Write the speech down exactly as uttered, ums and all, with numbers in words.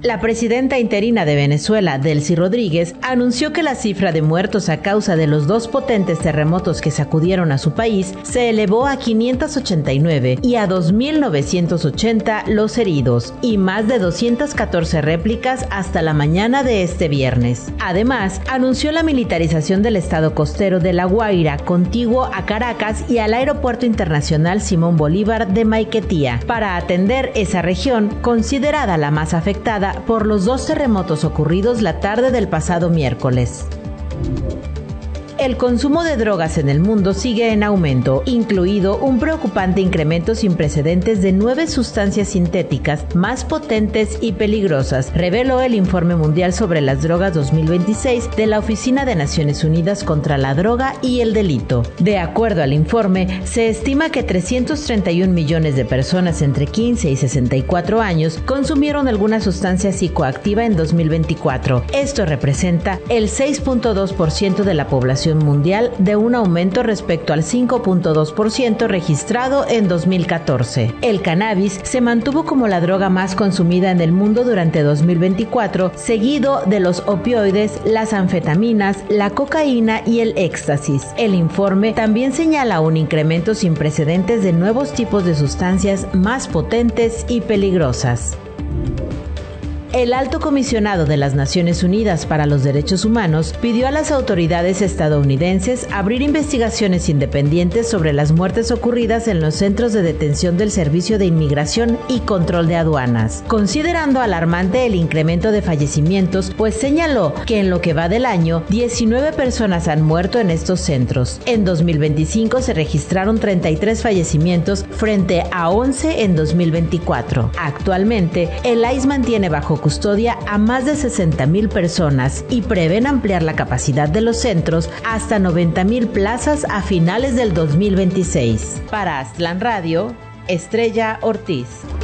La presidenta interina de Venezuela, Delcy Rodríguez, anunció que la cifra de muertos a causa de los dos potentes terremotos que sacudieron a su país se elevó a quinientos ochenta y nueve y a dos mil novecientos ochenta los heridos, y más de doscientas catorce réplicas hasta la mañana de este viernes. Además, anunció la militarización del estado costero de La Guaira, contiguo a Caracas y al Aeropuerto Internacional Simón Bolívar de Maiquetía, para atender esa región, considerada la más afectada por los dos terremotos ocurridos la tarde del pasado miércoles. El consumo de drogas en el mundo sigue en aumento, incluido un preocupante incremento sin precedentes de nueve sustancias sintéticas más potentes y peligrosas, reveló el Informe Mundial sobre las Drogas dos mil veintiséis de la Oficina de Naciones Unidas contra la Droga y el Delito. De acuerdo al informe, se estima que trescientos treinta y un millones de personas entre quince y sesenta y cuatro años consumieron alguna sustancia psicoactiva en dos mil veinticuatro. Esto representa el seis punto dos por ciento de la población mundial, de un aumento respecto al cinco punto dos por ciento registrado en dos mil catorce. El cannabis se mantuvo como la droga más consumida en el mundo durante dos mil veinticuatro, seguido de los opioides, las anfetaminas, la cocaína y el éxtasis. El informe también señala un incremento sin precedentes de nuevos tipos de sustancias más potentes y peligrosas. El Alto Comisionado de las Naciones Unidas para los Derechos Humanos pidió a las autoridades estadounidenses abrir investigaciones independientes sobre las muertes ocurridas en los centros de detención del Servicio de Inmigración y Control de Aduanas, considerando alarmante el incremento de fallecimientos, pues señaló que en lo que va del año, diecinueve personas han muerto en estos centros. En dos mil veinticinco se registraron treinta y tres fallecimientos frente a once en dos mil veinticuatro. Actualmente, el I C E mantiene bajo custodia a más de sesenta mil personas y prevén ampliar la capacidad de los centros hasta noventa mil plazas a finales del dos mil veintiséis. Para Aztlán Radio, Estrella Ortiz.